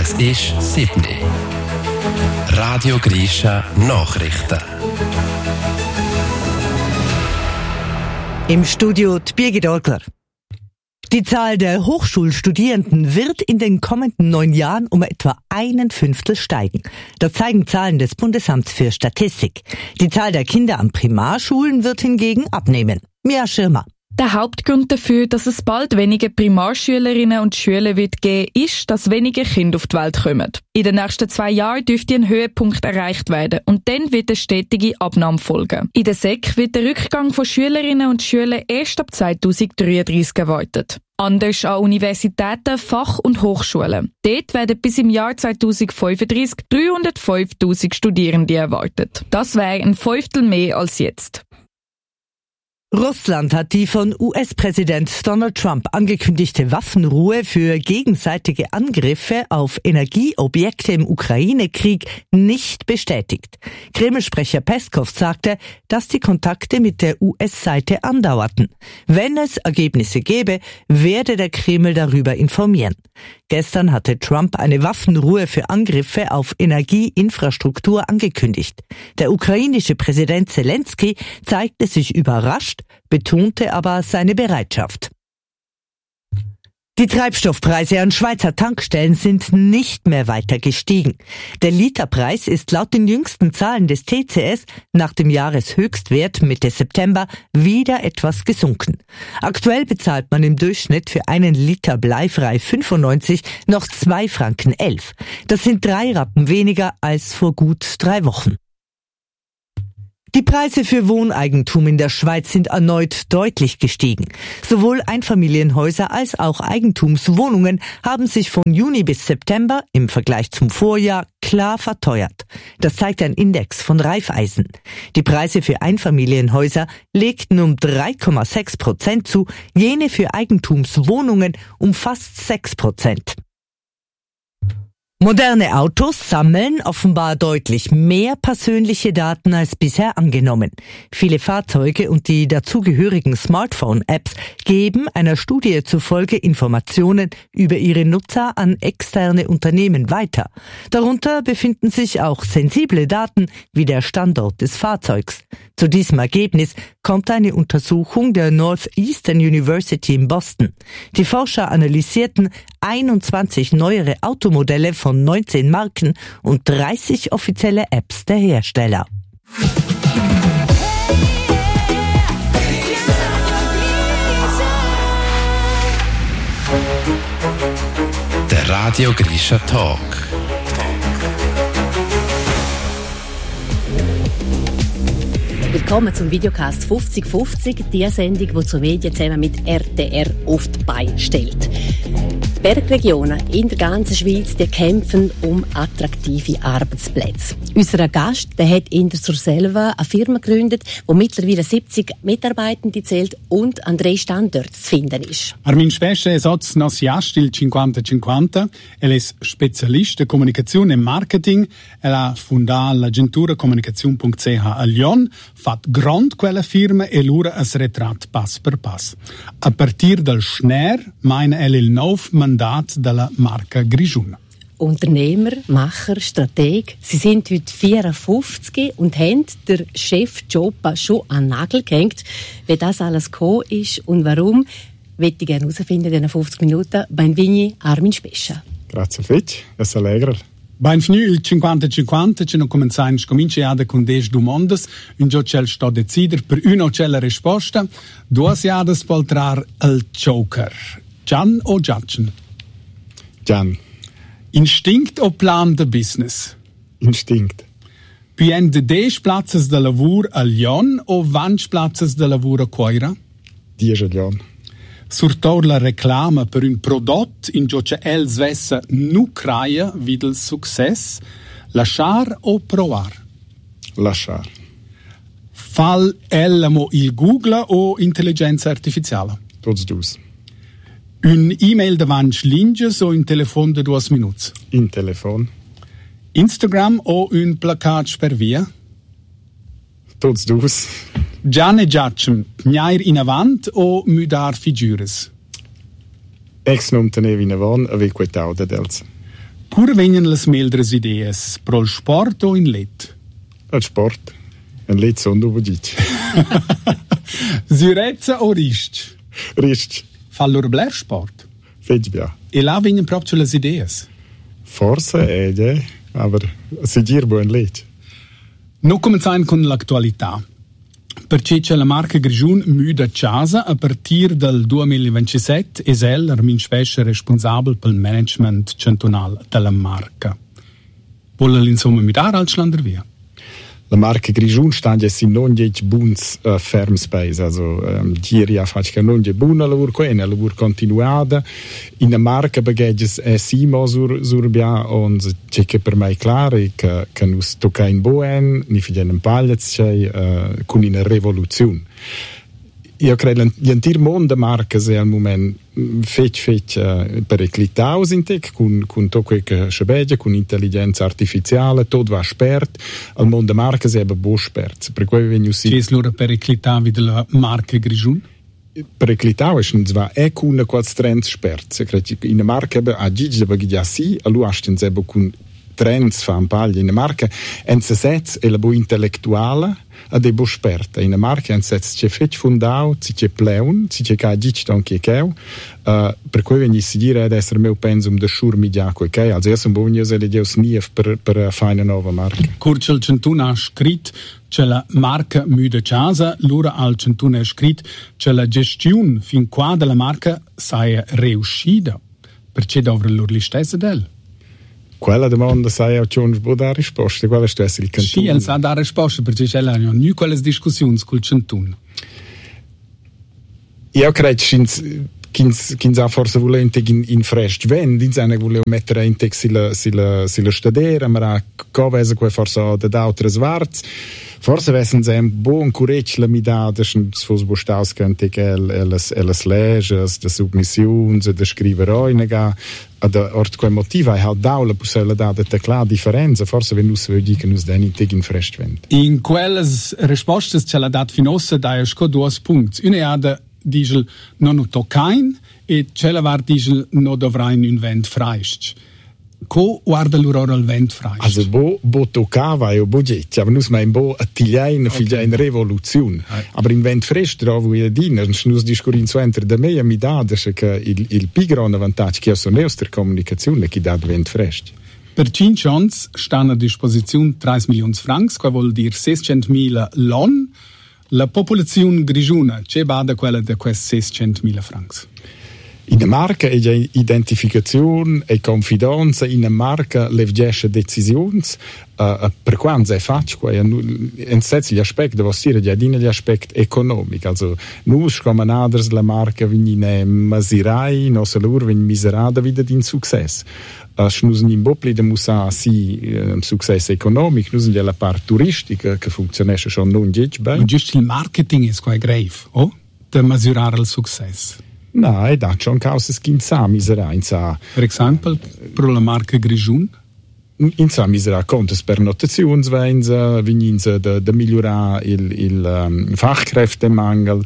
Es ist 7 Uhr. Radio Grisha Nachrichten. Im Studio die Birgit Orgler. Die Zahl der Hochschulstudierenden wird in den kommenden 9 Jahren um etwa 1/5 steigen. Das zeigen Zahlen des Bundesamts für Statistik. Die Zahl der Kinder an Primarschulen wird hingegen abnehmen. Mia Schirmer. Der Hauptgrund dafür, dass es bald weniger Primarschülerinnen und Schüler wird geben, ist, dass weniger Kinder auf die Welt kommen. In den nächsten 2 Jahren dürfte ein Höhepunkt erreicht werden und dann wird eine stetige Abnahme folgen. In der SEC wird der Rückgang von Schülerinnen und Schülern erst ab 2033 erwartet. Anders an Universitäten, Fach- und Hochschulen. Dort werden bis im Jahr 2035 305'000 Studierende erwartet. Das wäre ein 1/5 mehr als jetzt. Russland hat die von US-Präsident Donald Trump angekündigte Waffenruhe für gegenseitige Angriffe auf Energieobjekte im Ukraine-Krieg nicht bestätigt. Kreml-Sprecher Peskov sagte, dass die Kontakte mit der US-Seite andauerten. Wenn es Ergebnisse gäbe, werde der Kreml darüber informieren. Gestern hatte Trump eine Waffenruhe für Angriffe auf Energieinfrastruktur angekündigt. Der ukrainische Präsident Zelensky zeigte sich überrascht, betonte aber seine Bereitschaft. Die Treibstoffpreise an Schweizer Tankstellen sind nicht mehr weiter gestiegen. Der Literpreis ist laut den jüngsten Zahlen des TCS nach dem Jahreshöchstwert Mitte September wieder etwas gesunken. Aktuell bezahlt man im Durchschnitt für einen Liter bleifrei 95 noch 2,11 Franken. Das sind 3 Rappen weniger als vor gut 3 Wochen. Die Preise für Wohneigentum in der Schweiz sind erneut deutlich gestiegen. Sowohl Einfamilienhäuser als auch Eigentumswohnungen haben sich von Juni bis September im Vergleich zum Vorjahr klar verteuert. Das zeigt ein Index von Raiffeisen. Die Preise für Einfamilienhäuser legten um 3,6% zu, jene für Eigentumswohnungen um fast 6%. Moderne Autos sammeln offenbar deutlich mehr persönliche Daten als bisher angenommen. Viele Fahrzeuge und die dazugehörigen Smartphone-Apps geben einer Studie zufolge Informationen über ihre Nutzer an externe Unternehmen weiter. Darunter befinden sich auch sensible Daten wie der Standort des Fahrzeugs. Zu diesem Ergebnis kommt eine Untersuchung der Northeastern University in Boston. Die Forscher analysierten 21 neuere Automodelle von 19 Marken und 30 offizielle Apps der Hersteller. Der Radio Grisha Talk. Willkommen zum Videocast 5050, die Sendung, die zur Medien zusammen mit RTR auf die Beine stellt. Die Bergregionen in der ganzen Schweiz die kämpfen um attraktive Arbeitsplätze. Unser Gast der hat in der Surselva eine Firma gegründet, die mittlerweile 70 Mitarbeitende zählt und an 3 Standorten zu finden ist. Armin Spesce è socio negoziante il 50-50. È specialista in comunicazione e marketing. Ha fondato l'agentura comunicazione.ch a Lyon, fatto grande quella firma e lura es retrat pass per pass. A partir dal Schner meine il nuovo Mandat della marca Grischun. Unternehmer, Macher, Strateg. Sie sind heute 54 und haben den Chefjob schon an den Nagel gehängt. Wie das alles gekommen ist und warum, möchte ich gerne herausfinden in diesen 50 Minuten. Benvenuti, Armin Spesce. Grazie Fitch, è allegro. Benvenuti il 50-50, ci non cominciamo con 10 domande, un giocel sto a decidere per una o c'è la risposta, 2 jades poltrar al Joker. Gian o Giachen? Gian. Instinct o plan de business? Instinct. Pien de 10 platzes de lavur a Lyon o 20 platzes de lavur a Coira? 10 a Lyon. Surtout la reclama per un prodotto in gioce els vessa nu craia videl success, lasciar o provar? Lasciar. Fal ellamo il Google o intelligenza artificiale? Tots dus. Un e-mail davanti linges o un telefon de 2 minuti? In telefon. Instagram o un placat per via? Tots dus. Gian e Giacem, gnair in avant o müdar figures? Ex non tenevi in avant, ave quetau de dels. Pur vengono le meldres ideas pro il sport o in let? Il sport. In let sono dove dici. Sürezza o Rist? Rist. Fa loro bler sport? Fetch bia. E là vengono proprio le ideas? Forse aber si dir buon let. No cominciamo con l'attualità. Perché c'è la marca Grigiun muda casa a partir del 2027 e el Armin Spescher responsabile per il management centonale della marca. Vuole l'insomma midare al Schlandervia? La marca Grigiun sta già in non già buons ferm space, also dir ja faccio che non già buona lavoro qua, una lavoro continuata in la marca bagagges è simo sur bia und c'è che per me è chiaro che nus tocca in boen, ni figen un pagliaz c'è con una rivoluzione. Io credo che l'intero mondo di marche è al momento periclitato con tutto quello che c'è, con intelligenza artificiale, tutto va spert, il mondo di marche è ben spert. Per cui vengono si... C'è l'ora periclitato della marca Grigiun? Periclitato è con qualche trend spert. In una marca a Gigi già sì, a lui ha con trends fan paglia in marca en se sets e la bo intellettuale a de bo sperta in marca en sets c'è fetch fundau c'è pleun c'è ca git anche che per cui vegni si dire ad essere meu pensum de schur media che also io son bonio se le deus nie per fare una nuova marca. Curcel Centuna ha scritto c'è la marca Müde Casa, l'ora al Centuna ha scritto c'è la gestione fin qua della marca sia riuscita perché dovrà loro li stesse del. Quella domanda sai a John può dare risposta, quella è il cantone. Sì, el sa dare risposta perché c'è la non quelle discussioni col Centun. Io credo che forse volente in fresh vend, in seine voleu mettere in text sila stadera, ma covese que forse da altre svarts. Forse vessen se un buon courage la midada, se fos bostaus cante che elas leges, de submissions, de scriveroi nega, ad ort quel motiva è halt daula possibile dare te clar differenza, forse wenn nus vedi che nus den in fresh vend. In quelles rispostes ce la dat finossa da sco dos punts. Une ada diesel non toccain e ce la var diesel no dovrain un vent freist. Co guarda l'urora al vent freist. Also bo toccava e bo jet, aber nus mein bo attigliain figia in revoluzione. Aber in vent freist trovo io dinner, nus discurin so entre de me mi dà che il pigron vantaggio che so nostra comunicazione che dà vent freist. Per 5 anni stanno a disposizione 3 milioni francs, che vuol dire 600.000 l'anno. La popolazione grigiuna c'è bada quella di questi 600.000 francs. In una marca è già identificazione e confidenza, in una marca levgesce decisioni, per quanto è facile, in senso gli aspetti, devo dire, già gli aspetti economici, also, noi come naders la marca viene masirai, nostra loro viene miserata vita di successo. Noi non possiamo usare sì successo economico, noi abbiamo la parte turistica che funziona schon non bene. Ma giusto il marketing è quasi grave, o? Per misurare il successo. No, è da c'è cause che sa misera in sa. Per esempio, per la marca Grigiun? In sa misera contes per notationsweins, vininza de migliorare il Fachkräftemangel.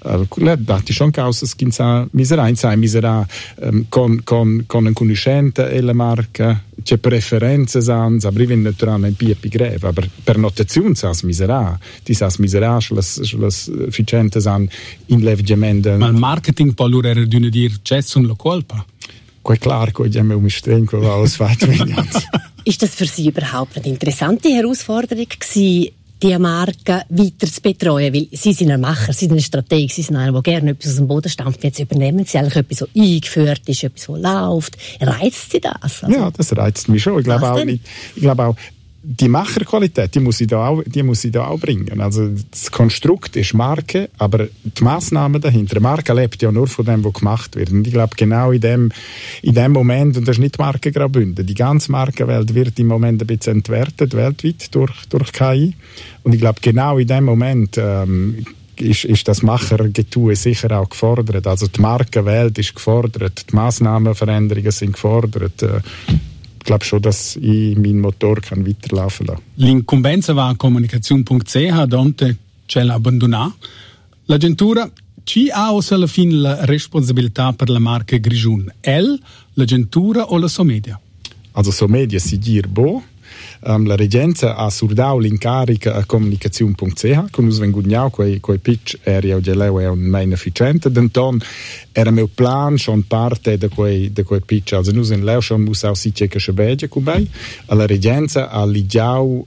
Da ci sono cause che sa misera in sa misera con un conoscente e la marca c'è preferenze sans, aber wenn naturalmente più grave, aber per notazione sa misera, ti sa misera las efficiente san in levgemende. Ma il marketing può loro dire c'è la colpa. È klar, che già mi strengo alles fatto. Ist das für Sie überhaupt eine interessante Herausforderung gewesen, die Marke weiter zu betreuen? Weil Sie sind ein Macher, Sie sind ein Strateg, Sie sind einer, der gerne etwas aus dem Boden stampft. Jetzt übernehmen Sie eigentlich etwas, was eingeführt ist, etwas, was läuft. Reizt Sie das? Also, ja, das reizt mich schon. Ich glaube auch, die Macherqualität, die muss ich da auch bringen. Also das Konstrukt ist Marke, aber die Massnahmen dahinter. Die Marke lebt ja nur von dem, was gemacht wird. Und ich glaube, genau in dem Moment, und das ist nicht die Marke Graubünden, die ganze Markenwelt wird im Moment ein bisschen entwertet, weltweit durch KI. Und ich glaube, genau in dem Moment ist das Machergetue sicher auch gefordert. Also die Markenwelt ist gefordert, die Massnahmenveränderungen sind gefordert. Ich glaube schon, dass ich meinen Motor kann weiterlaufen lassen. L'incombenza va a comunicazione.ch, donde c'è l'abbandonà. L'agentura ci ha o alla fine la responsabilità per la marca Grigiun? L'agentura o la Somedia? Also so media si dir bo. La regenza ha surdau l'incarica a comunicazione.ch, con us vengugnau quei pitch eri o geleu è un main efficiente, denton era meu plan schon parte de quei pitch, also nus in leu schon mus au si che schabegia cubai, alla regenza ha ligiau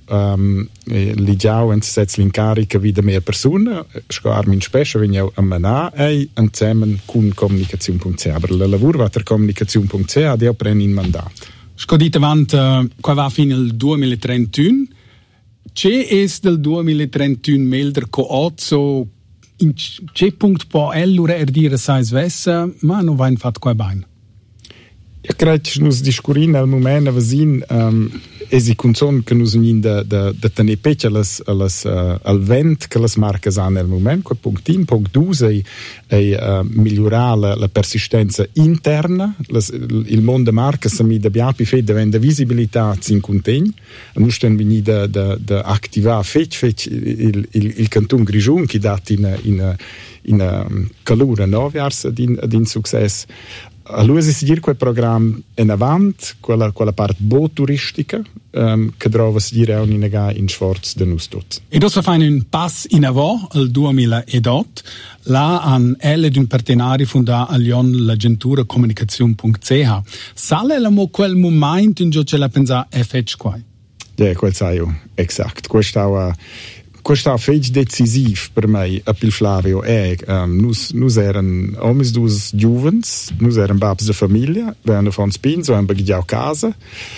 en setz l'incarica vida mehr persona, sco Armin Spescia vegniau a manà e insieme con comunicazione.ch, aber la lavur va ter comunicazione.ch deu pren in mandat. Sco dit avant, qua va fin il 2031. C'è es del 2031 melder co ozzo in c'è punct po ellure dire sais vessa, ma non va in fat qua bain. Io credo che nus discurin al moment vasin esi conson che nus in da tenere pece al vent che las marcas han al moment, quel punct 2 è migliorare la persistenza interna, il mondo marca se mi dobbiamo fare da visibilità in contegno, nus sten vini da attivare fec il canton Grigiun che dat in calura noviars din success. Allora si dir quel programma in avant, quella parte bo turistica, che trova si dire in Schwarz de nus tot. E dopo fanno un pass in avant al 2008, là an elle d'un partenari fonda a Lyon l'agentura comunicazione.ch. Sale la mo quel momento in gio ce la pensa fec qua. Ja, quel sai io, exact. Questo è fece decisivo per me, a Pil Flavio, nus eran omis dus giuvens, nus eran babs de famiglia, veano von Spin, so han begiau casa.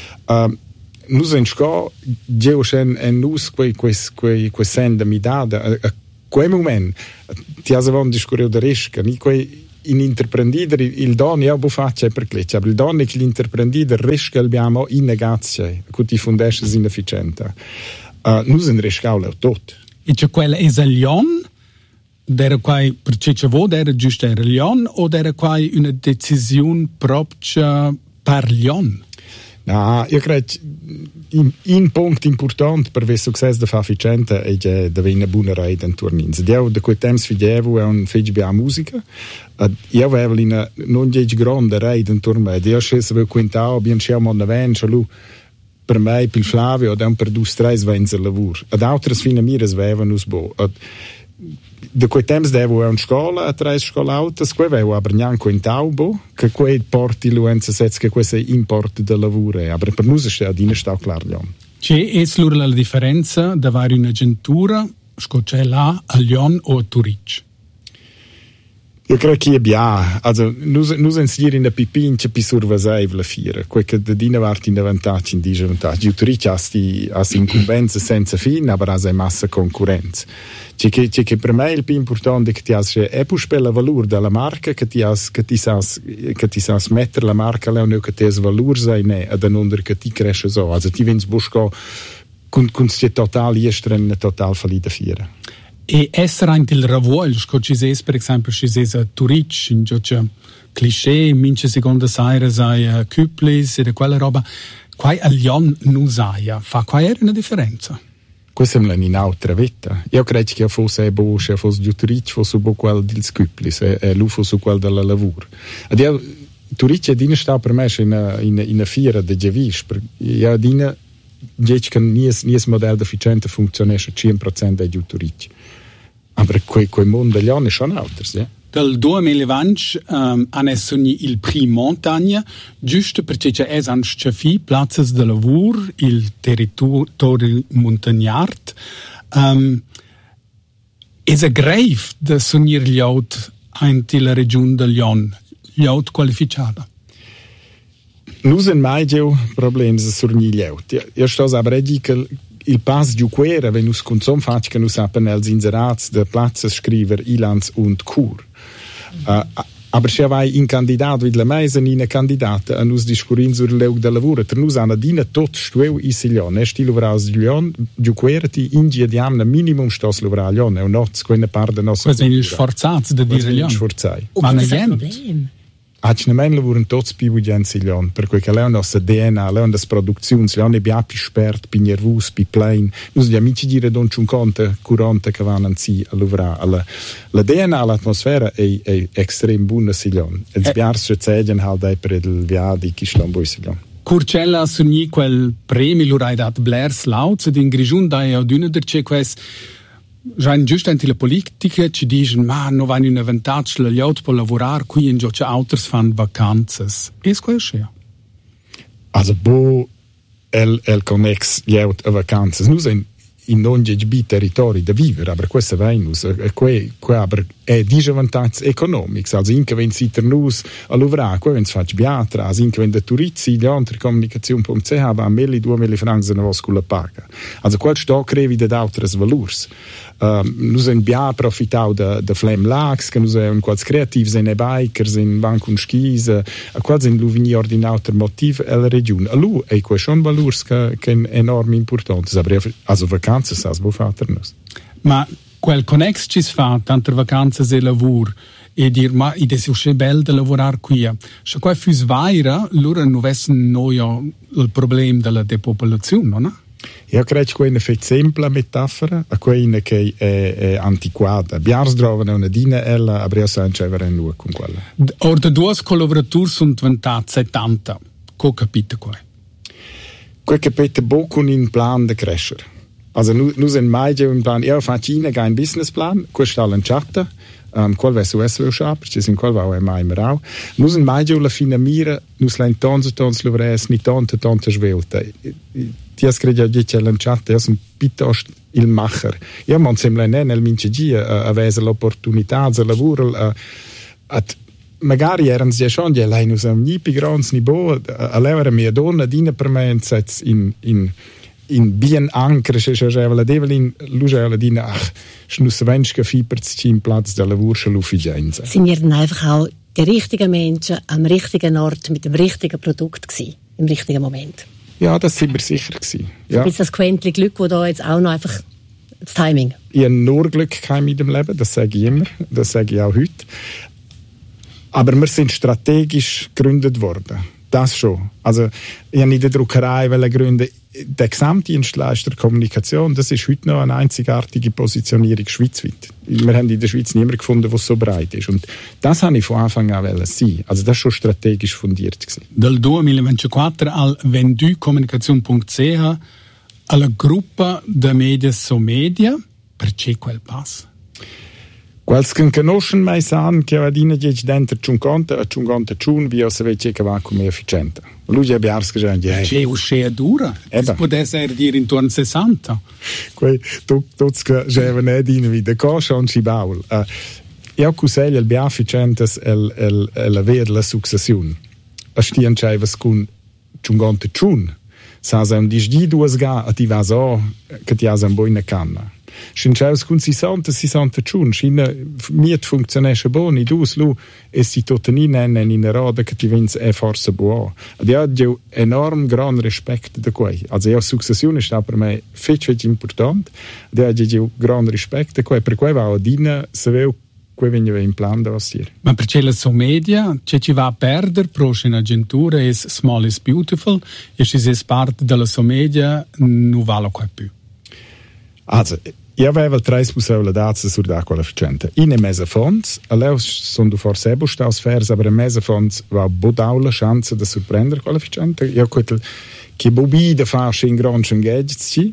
Nus en sco, geo scen en nus quei senda mi dada, a quei moment, ti asavon discorreu de resca, ni quei in intraprenditer il don io bu faccia per cleccia, il don è che l'intraprenditer resca abbiamo in negazia, cuti fundesces inefficienta. Nus en rescaule tot. E c'è quella es a Lyon, d'era quai per Cecevò, d'era giusto era Lyon, o d'era quai una decisione propria per Lyon? No, io credo un punto importante per il successo di Faficenta è che deve una buona rete intorno a noi. Io da quel tempo fidevo a un festival di musica, io avevo una non grande rete intorno a me, io avevo quintao, abbiamo scelto una venture, lui per me, per Flavio, da per 2-3 venze lavoro. Ad altre fine mire svevano us bo. Da quei temps devo a una scuola, a 3 scuole autas, quei avevo aber neanche in taubo, che quei porti luenza sets che questo import da lavoro è. Aber per noi è adina sta claro. C'è la differenza da avere un'agentura, c'è là a Lyon o a Zurich? Io credo che abbia, also nus inseriamo in pipince pi survasaiva la fiera, quel che da dina vart in vantaggio in disvantaggio. Zurich ha incumbenza senza fine, ma ha massa concorrenza. C'è che per me il più importante è che ti hai spela valore della marca, che ti sai mettere la marca là, non che ti hai valore sai ne, ad un che ti cresce so. Also ti vens busco con sti total estren total fallita fiera. E essere anche il ravoglio, ci sei per esempio ci sei a Zurich, in giocia cliché, mince seconda saira sai a Küplis e quella roba, qua a Lyon non sai, fa qua era una differenza. Questa è un'altra vita. Io credo che fosse Boscia, fosse Zurich, fosse quello del Küplis, e lui fosse quello della lavoro. Adesso Zurich è dina sta per me in una fiera di Gevis, io dina dice che nies modello efficiente funziona al 100% di Zurich. Ma quei mondo degli anni sono altri, Dal 2020 hanno il primo montagna, giusto perché c'è anche piazze di lavoro, il territorio montagnard. È grave da sognare gli auti in la regione del Lyon, gli auti qualificati. Non sono mai problemi di sognare gli auti. Io sto a dire che il pass di Uquera, wenn us consum fac che nus appen els inserats de platzes scriver Ilanz und Chur. Aber se vai in candidat vid la meisa in una candidata a nus discurin sur leug de lavoro, ter nus ana dina tot stueu i Silion, stilo vraus di Lyon, di Uquera ti ingia di amna minimum stos lovra Lyon, e noz quella parte nostra. Questo è sforzati da dire Lyon. Sforzai. Ma non è un problema. Acnemen lavoran tots più in Lyon, perché che lei nostra DNA, lei nostra produzione, lei è più spert, più nervus, più plain. Noi gli amici dire don 50 curante che vanno anzi a lavorare. La DNA, l'atmosfera è estrem buona in Lyon. E sbiars se cedian halt per il viadi che slambo in Lyon. Curcella sogni quel premio l'urai dat Blair Slauz ed in Grigiun dai ad una der ceques già giusto anche la politica ci dicono ma non vanno un vantaggio la liot per lavorare qui in giocia autres fan vacanzas. Es quel schea. Also bo el connex liot a vacanzas. Nus in non bi territori da vivere, aber questa Venus aber è disvantaggio economics, also inche wenn si ternus a lavorare, wenn si fac biatra, inche wenn de turisti gli altri comunicazione.ch va a 2.000 francs na voscula paga. Also quel sto crevi de autres valurs. Nus en bia profitau de Flem Lax, che nus en quals creativs en bikers in banc und skis, quals en luvini ordinauter motiv el region. Alu e quei schon valurs che enorm importantes, aber also vacanzas as bo fater nus. Ma quel connex ci fa tanto vacanze e lavoro e dir ma id è so bel de lavorar qui. Se qua fus vaira, loro non vessen noia il problem della depopolazione, no? Io credo che una fe semplice metafora, a quella che è antiquata. Biars trovano una dina ella, a Brio San Cevere in con quella. Or de due collaboratori sono diventati 70. Co capite qua? Quel capite poco in plan di crescere. Also nu sind mai un plan, io faccio un business plan, questo è lanciato, qual va su SW Shop, ci sin qual va mai merau. Nu sind mai la fine mira, nu slein tons lovres, ni tante svelte. Ti has credo di che lanciato, io sono piuttosto il macher. Io mon sembra nel minci avere l'opportunità di lavoro magari erano già schon die lei nu sam ni pigrons ni bo a levare mia donna dina per me in bien ancre se la develin lugela dina schnus wenschke fipert in Platz der Lavur l'ufficienza. Sind ihr dann einfach auch die richtigen Menschen am richtigen Ort mit dem richtigen Produkt gewesen, im richtigen Moment? Ja, das sind wir sicher gewesen. Ja. Ein bisschen das Quäntchen Glück, wo da jetzt auch noch einfach das Timing. Ich habe nur Glück in dem Leben, das sage ich immer, das sage ich auch heute. Aber wir sind strategisch gegründet worden. Das schon. Also, ich habe in der Druckerei gründen. Der Gesamtdienstleister Kommunikation, das ist heute noch eine einzigartige Positionierung schweizweit. Wir haben in der Schweiz niemanden gefunden, der so breit ist. Und das habe ich von Anfang an sein. Also das war schon strategisch fundiert gewesen. Dal 2024 al venducomunicazione.ch alla gruppa de media so media, perché quel pass? Quels che conoscono mai sanno che adina dieci dentro 50 via se vece che va come efficiente. Lui ha biars che già c'è uscita dura. Es può essere dire intorno a 60. Quei tutti che già ne dina vita cosa on si baul. Io consiglio il bia efficiente el avere la successione. A stien c'avas con 50 sa un di due ga a ti va so che ti ha un buona canna. Scinceus con 60 ciun, scina miet funzionesce boni, dus lu e si totenina in roda che ti vins è forse buo. Ed io ho enorm gran rispetto da quei. Also io successione sta per me fece importante. Ed io ho gran rispetto da quei, per quei va a dina se veo que veniva in plan da vassir. Ma perché la so media che ci va a perdere pro un'agentura is small is beautiful e ci es parte della so media non vale qua più. Also io avevo 3 possibilità su da qualificante. In mese fonds, allora sono forse ebo staus fers, aber in mese fonds va bodaula chance da sorprendere qualificante. Io quel che bobi da farci in grande engagement ci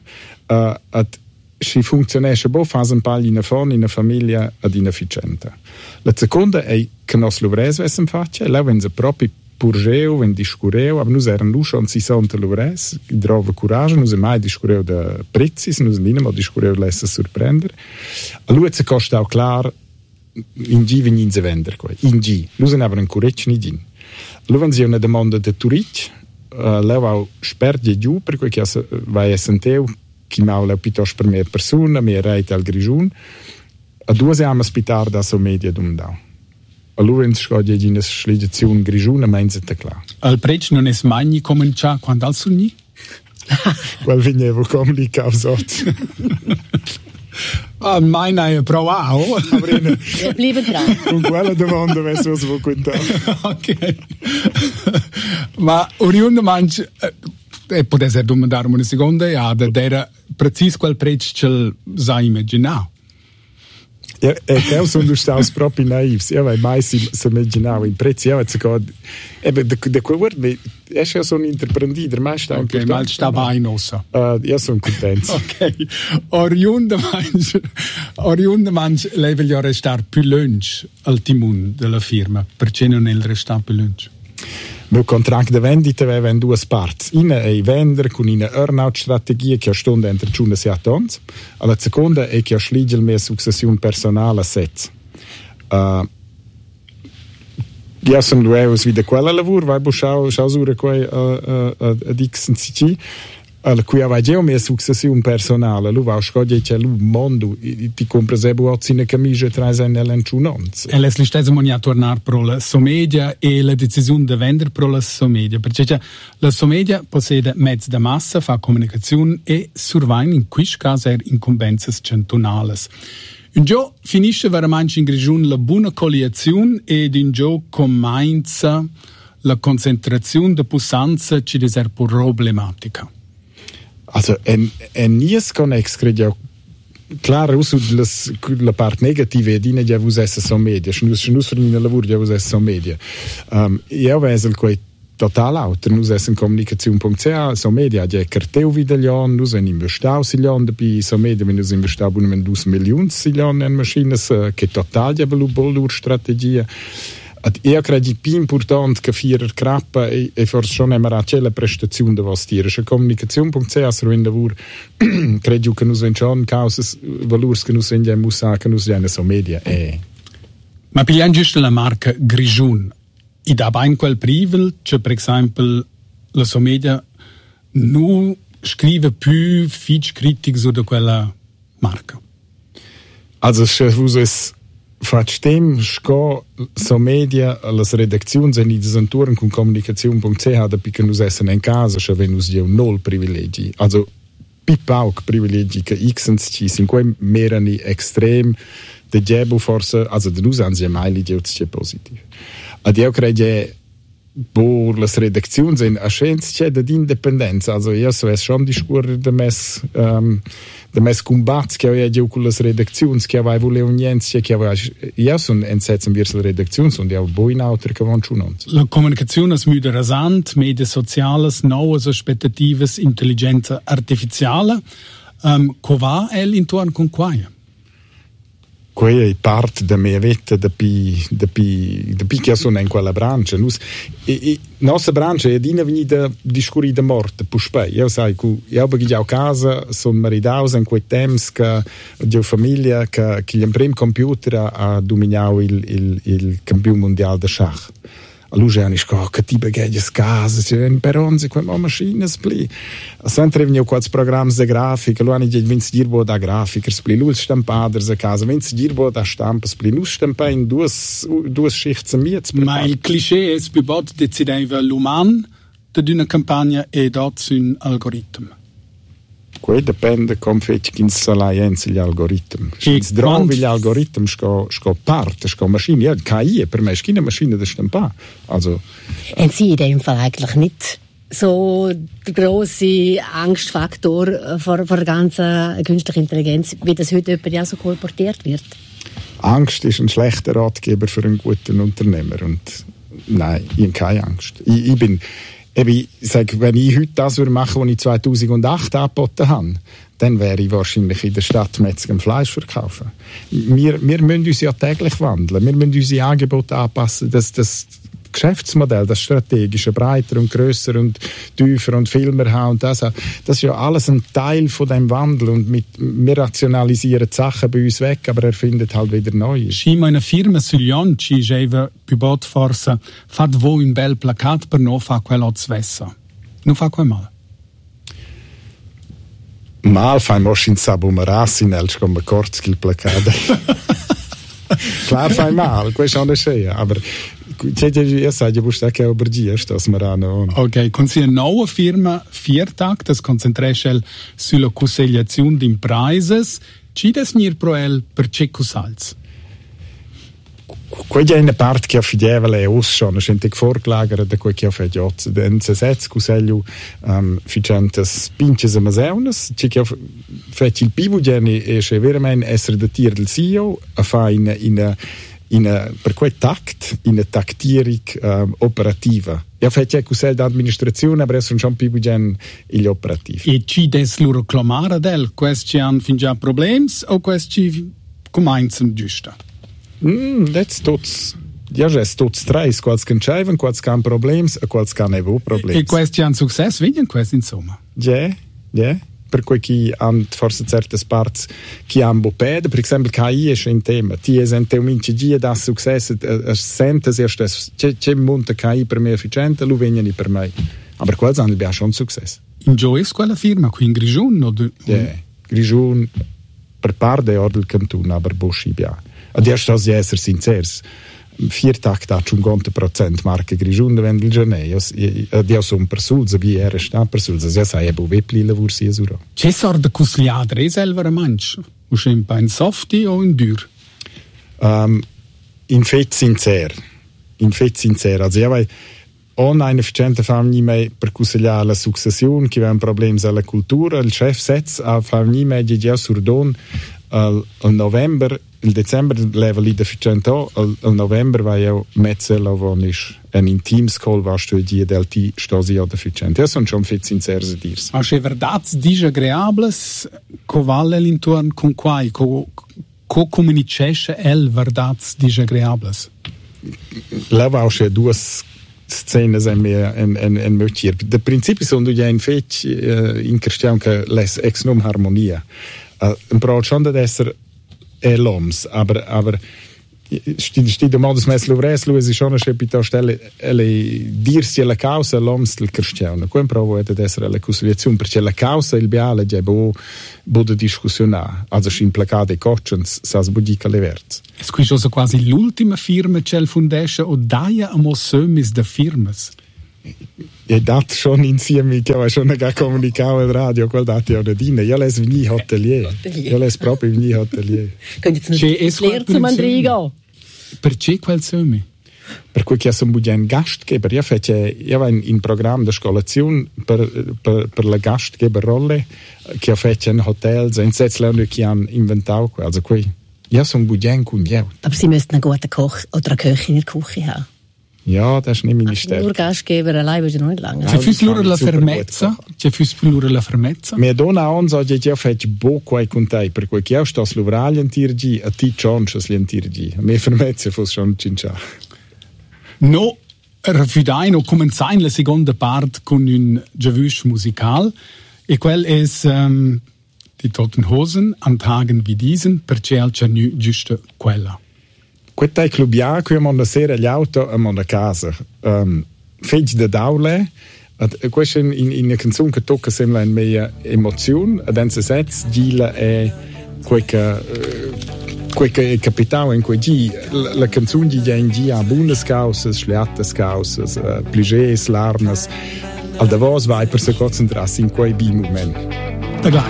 si funzionesce bo fase un paio in una famiglia ad inefficiente. La seconda è che nos lovres vessen faccia, là wenn se proprio purgeu, wenn discureu, aber nus eran lu schon 60 lovres, drova courage, nus mai discureu de prezis, nus minimo discureu lessa surprender. A lui se costa auch klar in G vegnin se vender quei. In G. Nus aber un curec ni din. Lu wenn sie una demanda de turic, leu au sperde giù per quei che vai essenteu chi maula piuttosto per me persona, me rete al Grigiun, a 2 anni ospitare da so media d'undau. A lui in scodia di una sligiazione Grigiuna menzete klar. Al prezzo non è mai cominciato quando al sogni? Qual venivo comunicato sotto. Meine è provato. Wir bleiben dran. Con quella domanda adesso lo si può contare. Ok. Ma oriundo mangi... E potesse domandare una seconda era preciso quel prezzo che sai immaginare. Eu sono staus proprio naivs. Io mai si immaginavo in prezzi. Io sogar de quel word è ja so un intraprenditer, ma sta okay, mal sta bene ossa. Io sono contento. Ok. Oriunde manch level ja restar più lunch al timon della firma, perché non è il restar più lunch. Il mio contratto di vendita aveva in due parti. Una è vendere con una earnout-strategia che stonda entre 5 e 8 anni. La seconda è che sceglie la mia successione personale a 7. Io sono due di quella lavoro, vai a usare qui ad XNCC. Qui aveva una successione personale, lui va a scogliere c'è il mondo, ti compra sempre una camicia tra i nell'enciunanza. E le stesse monia tornare per la Somedia e la decisione di vendere per la Somedia, perché la Somedia possiede mezzi di massa, fa comunicazione e surveilla in questo caso incombenze centonali. Un giorno finisce veramente in Grigione la buona coalizione ed un giorno comincia la concentrazione di possanza che è problematica. Also, nies connex, credo io, claro, uso la parte negativa di ne già usesse so media, nostro lavoro già usesse so media. Io vedo che total altro, noi essen comunicazione.ch, so media, già carteu vidalion, noi sen investau silion dabei, so media, wenn noi investau bunem 2 milioni silion in maschine, che total già belu strategia. Io credo più importante che fare crappa e forse non è mai la prestazione da vostra dire. Comunicazione.ch se un lavoro credo che noi abbiamo cause valori che noi abbiamo usato che noi abbiamo so media. Ma pigliamo giusto la marca Grigione. E da in quel privel, cioè per esempio la so media non scrive più fitch critiche su quella marca. Also se uses facem sco so media las redaczioni in disanturen con comunicazione.ch da perché nus essen in casa se wenn nus dio null privilegi also pipauc privilegi che XNC sin quei merani extrem de gebo forse also de nus an sie mai dio c'è positiv ad io credo por las redaczioni in a scienza c'è d'indipendenza also io so es schon discorre de mes combats che avevo con le redazioni che avevo le unienze che avevo io sono entsetzen wir le redazioni und ja boin autor che von schon la comunicazione es müde rasant medie sociales neues aspettatives intelligenza artificiale cova el intorno con quaia quella è parte da mia vita da pi che sono in quella branca nostra branca è di venire discorrere da morte puspe io sai io perché a casa sono maritato in quei temps che di famiglia che il primo computer ha dominato il campione mondiale da schach allora hanno detto che tipo che è casa c'è per 11 quelle macchine spli sempre venivano quattro programmi di grafica allora hanno detto wenn si dirbo da grafica spli lui stampare a casa wenn si dirbo da stampa spli nu stampa in due schichten miez ma il cliché è più bot decideva l'uman di una campagna e dot un algoritmo quello dipende come feci gli algoritmi. Se trovi gli algoritmi, sco parte, sco macchine, KI per me è una macchina da stampare. Also, haben Sie in dem Fall eigentlich nicht so der grosse Angstfaktor vor der ganzen künstlichen Intelligenz, wie das heute ja so kolportiert wird? Angst ist ein schlechter Ratgeber für einen guten Unternehmer. Und nein, ich habe keine Angst. Ich sage, wenn ich heute das machen würde, was ich 2008 angeboten habe, dann wäre ich wahrscheinlich in der Stadt Metzger Fleisch verkaufen. Wir müssen uns ja täglich wandeln. Wir müssen unsere Angebote anpassen. Das Geschäftsmodell, das strategische, breiter und grösser und tiefer und viel mehr haben. Und das ist ja alles ein Teil von dem Wandel. Und wir rationalisieren die Sachen bei uns weg, aber er findet halt wieder Neues. Schima una firma Sulion ci aveva più bot forse fat vo un bel placat per no fa quello svessa. Non fa quel mal. Mal fai moschin sabumarassi nel come corts il placat. Klar fai mal, questo non è schea, aber io sai, io posso anche aubergia, das marano. Ok, con sia nuova firma Viertag, das concentresce sulla consigliazione di imprises, ci desnir proel per cecco salz. Quella è una parte che affideva le ossone, gente che vorgelagert da quel che fa giotz, den Gesetz cusello ficente spinches a maseunas, ci che fece il pivogeni e che veramente essere da tir del CEO a fa in per quel tact in una taktierung operativa io faccio cos'è l'amministrazione, ma sono un po' più gli operativi. E ci des loro clamare del, questi hanno fin già problemi o questi cominciano giusto? That's tots. Ja, es tots tre, quals can schreiben, quals can problems, quals can evo problems. E questi hanno successo, vedono questi insomma? Ja. Per cui chi hanno forse certe parti che hanno bopede, per esempio KI è un tema, ti esente un minci da successo, sente se c'è monta KI per me efficiente, lo vengono per me. Aber quals hanno già schon successo. In Gio è quella firma qui in Grigion o Grigion per parte del canton, aber Boschi bia. Adesso si essere sinceri. 4 tag da 50% marca Grigion wenn il Geneo io sono persulza bi era sta persulza ja sai bo wepli lavur si esura c'è sorda cusliadre selber manch o sempre in softy o in dur in fet sincer also ja weil on eine efficiente famiglia mai per consigliare la succession che aveva problemi alla cultura il chef sets a famiglia mai di già surdon al november il Dezember level lì deficiente al november vai io mezzo lavonisch in Teams call was du die del ti stosi o deficiente. Sono schon fit sincers dirs. Ma è verdad disagreables co vale l'intorno con quai co comunicesce el verdad disagreables. La va auch due scene sem mehr en mötier. De principi sono ja in fech in Christian che les ex non harmonia. Un pro schon da esser l'oms, aber sti domandas mes lovreslu es schon a pita stelle dirsi la causa l'oms del cristiano. Quem provo ed essere la conciliazione perché la causa il biale è bo da discussiona, also in placate cochens sas budica le verts. Es qui cosa quasi l'ultima firma c'è foundation o daia a mo sömis de firmas. E dat schon insieme che va schon a comunicare al radio quel dati a dine io les vini hotelier io les proprio vini hotelier c'è leer zum Andrigo perché quel sömi per cui che sono un gastgeber io va in programma di scolazione per la gastgeber rolle che ha fatto in hotels in Setzländer che hanno inventato also qui io sono bugen con io aber sie müssten einen guten Koch oder eine Köchin in der Küche haben. Ja, das ist nicht meine Stärke. Nur Gastgeber allein ist ja noch nicht lange. C'è fürs loro la fermezza? Me dona on so che io faccio poco con te, per cui io sto sluvragli in tirgi, a ti chonches li in tirgi. Me fermezza fosse schon cincia. No, rafidai no comenzain la seconda parte con un javush musical e quel es die Toten Hosen an Tagen wie diesen perché al nu giusto quella. Questa è clubia che manda sera gli auto a manda casa. Feggi da daule. Questa in una canzone che tocca sempre in mia emozione. E dan se sets gila è quel che capitava in quei gi. La canzone di già in gi ha buonas causas, schleatas causas, pliges, larmes. Al davos vai per se concentrarsi in quei bi moment. Da gleich.